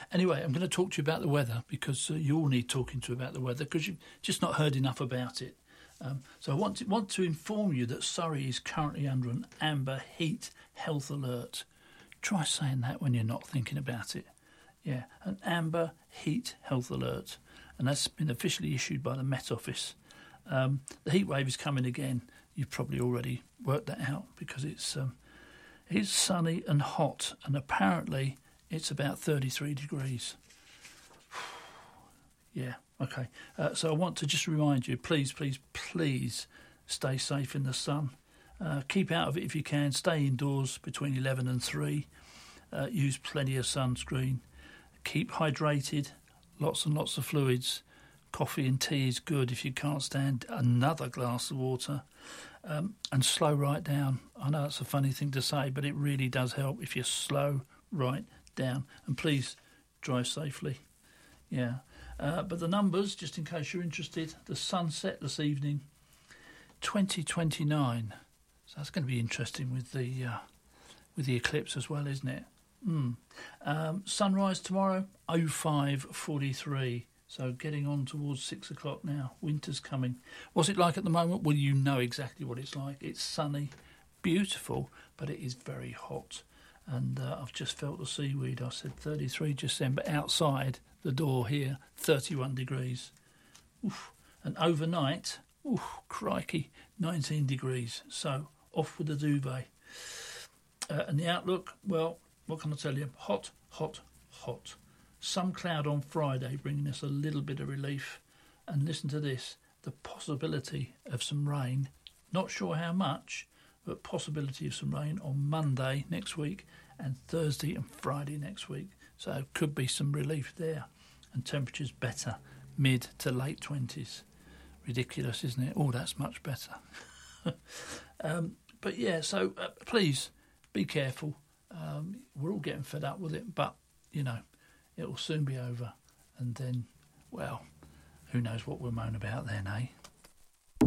Anyway, I'm going to talk to you about the weather because you all need talking to about the weather because you've just not heard enough about it. So I want to inform you that Surrey is currently under an amber heat health alert. Try saying that when you're not thinking about it. Yeah, an amber heat health alert. And that's been officially issued by the Met Office. The heat wave is coming again. You've probably already worked that out because it's sunny and hot, and apparently it's about 33 degrees. Yeah, okay. So I want to just remind you, please stay safe in the sun. Keep out of it if you can. Stay indoors between 11 and 3. Use plenty of sunscreen. Keep hydrated. Lots and lots of fluids. Coffee and tea is good if you can't stand another glass of water. And slow right down. I know it's a funny thing to say, but it really does help if you slow right down. And please drive safely. Yeah. But the numbers, just in case you're interested, the sunset this evening, 2029. So that's going to be interesting with the eclipse as well, isn't it? Sunrise tomorrow, 05:43. So getting on towards 6 o'clock now. Winter's coming. What's it like at the moment? Well, you know exactly what it's like. It's sunny, beautiful, but it is very hot. And I've just felt the seaweed. I said 33 just then, but outside the door here, 31 degrees. Oof. And overnight, crikey, 19 degrees. So off with the duvet. And the outlook, well, what can I tell you? Hot, hot, hot. Some cloud on Friday, bringing us a little bit of relief. And listen to this, the possibility of some rain. Not sure how much, but possibility of some rain on Monday next week and Thursday and Friday next week. So could be some relief there. And temperatures better, mid to late 20s. Ridiculous, isn't it? Oh, that's much better. But yeah, so please be careful. We're all getting fed up with it, but, you know, it will soon be over. And then, well, who knows what we'll moan about then, eh?